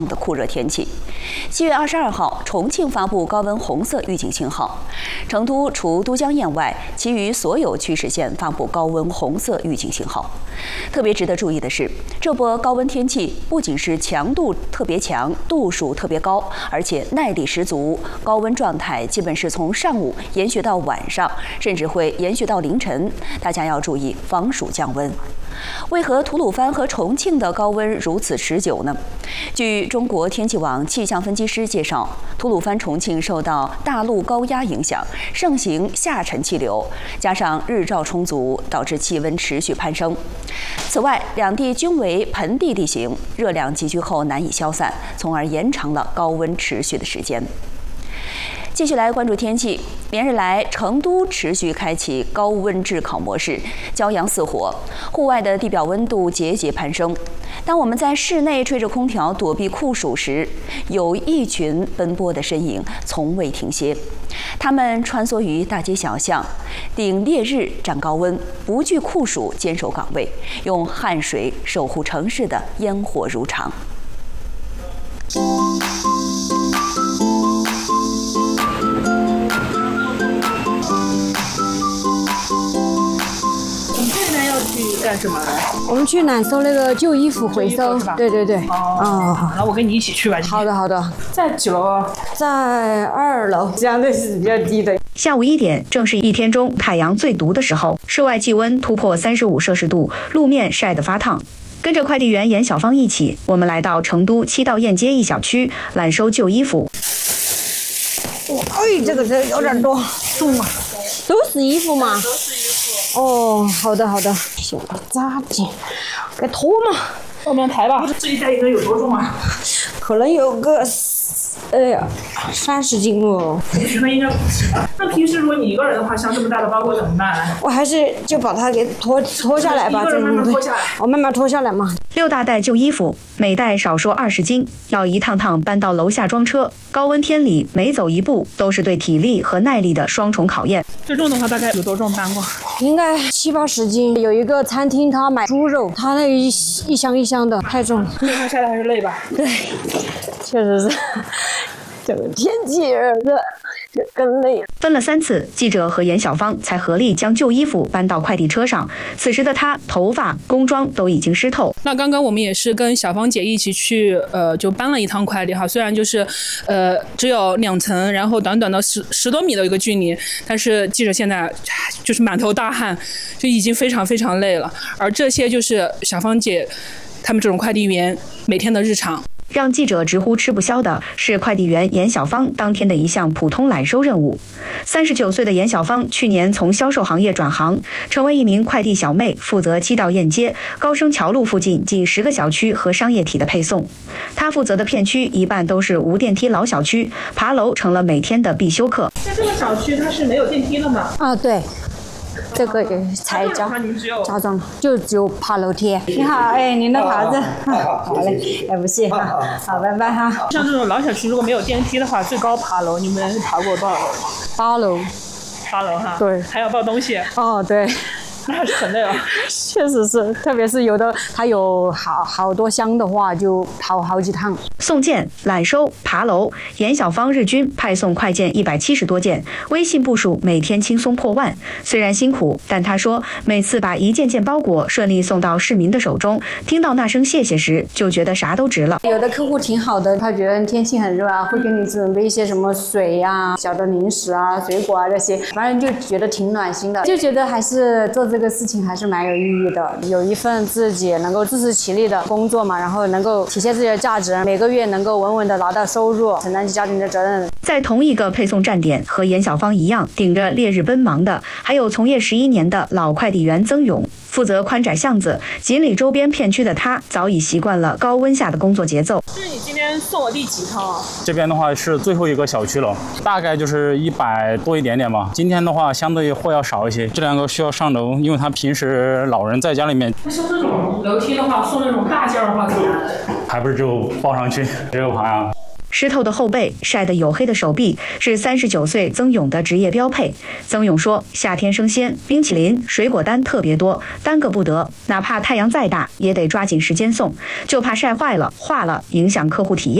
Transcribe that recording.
的酷热天气。7月22号，重庆发布高温红色预警信号，成都除都江堰外，其余所有区市县发布高温红色预警信号。特别值得注意的是，这波高温天气不仅是强度特别强、度数特别高，而且耐力十足，高温状态基本是从上午延续到晚上，甚至会延续到凌晨。大家要注意防暑降温。为何吐鲁番和重庆的高温如此持久呢？据中国天气网气象分析师介绍，吐鲁番、重庆受到大陆高压影响，盛行下沉气流，加上日照充足，导致气温持续攀升。此外，两地均为盆地地形，热量集聚后难以消散，从而延长了高温持续的时间。继续来关注天气。连日来，成都持续开启高温炙烤模式，骄阳似火，户外的地表温度节节攀升。当我们在室内吹着空调躲避酷暑时，有一群奔波的身影从未停歇。他们穿梭于大街小巷，顶烈日战高温，不惧酷暑坚守岗位，用汗水守护城市的烟火如常。 干什么呢？ 我们去南收那个旧衣服回收，对对对。 哦，那我跟你一起去吧。 好的好的。 在几楼啊？ 在2楼，相对是比较低的。 下午1点，正是一天中太阳最毒的时候，室外气温突破35摄氏度，路面晒得发烫。跟着快递员严小芳一起，我们来到成都七道堰街一小区揽收旧衣服。 哎，这个有点多，重啊。都是衣服嘛？都是衣服。哦，好的好的。小扎紧，该脱嘛。 我们抬吧。这一袋应该有多重啊？ 可能有个30斤哦。 那应该不行啊。那平时如果你一个人的话，像这么大的包裹怎么办？ 我还是就把它给脱下来吧。 一个人慢慢脱下来。 我慢慢脱下来嘛。 6大袋旧衣服，每袋少说20斤，要一趟趟搬到楼下装车。高温天里，每走一步都是对体力和耐力的双重考验。 最重的话大概有多重搬过？ 应该70、80斤。有一个餐厅，他买猪肉，他那一箱一箱的，太重。 这趟下来还是累吧？ 对，确实是。这个天气热，就更累了。 分了3次，记者和严小芳才合力将旧衣服搬到快递车上。此时的她，头发、工装都已经湿透。 那刚刚我们也是跟小芳姐一起去，就搬了一趟快递哈。虽然就是，只有2层，然后短短的10多米的一个距离，但是记者现在就是满头大汗，就已经非常非常累了。而这些就是小芳姐他们这种快递员每天的日常。 让记者直呼吃不消的是快递员严小芳当天的一项普通揽收任务。39岁的严小芳去年从销售行业转行，成为一名快递小妹，负责七道堰街、高升桥路附近近10个小区和商业体的配送。她负责的片区一半都是无电梯老小区，爬楼成了每天的必修课。 在这个小区它是没有电梯的吗？ 啊，对。这个才加装，就只有爬楼梯。你好，哎，您的耙子，好嘞，哎，不谢哈，好，拜拜哈。 像这种老小区如果没有电梯的话，最高爬楼，你们爬过多少楼 ？8楼。 8楼哈。 对。 还要抱东西。 哦，对。 那还是很累啊。 确实是，特别是有的它有好多箱的话，就跑好几趟。 送件、揽收、爬楼，严小芳日均派送快件170多件，微信步数每天轻松破万。虽然辛苦，但她说每次把一件件包裹顺利送到市民的手中，听到那声谢谢时，就觉得啥都值了。 有的客户挺好的，他觉得天气很热啊，会给你准备一些什么水呀、小的零食啊、水果啊这些，反正就觉得挺暖心的，就觉得还是做这个事情还是蛮有意义的，有一份自己能够自食其力的工作嘛，然后能够体现自己的价值，每个月能够稳稳的拿到收入，承担起家庭的责任。 在同一个配送站点，和严小芳一样顶着烈日奔忙的，还有从业11年的老快递员曾勇。负责宽窄巷子、锦里周边片区的他，早已习惯了高温下的工作节奏。 这是你今天送我第几趟啊？ 这边的话是最后一个小区了，大概就是100多一点点吧。今天的话，相对货要少一些，这2个需要上楼，因为他平时老人在家里面。 送这种楼梯的话，送那种大件的话怎么样？ 还不是只有抱上去，只有爬呀。 湿透的后背、晒得黝黑的手臂是39岁曾勇的职业标配。曾勇说，夏天生鲜，冰淇淋、水果单特别多，耽搁不得，哪怕太阳再大，也得抓紧时间送，就怕晒坏了、化了，影响客户体验。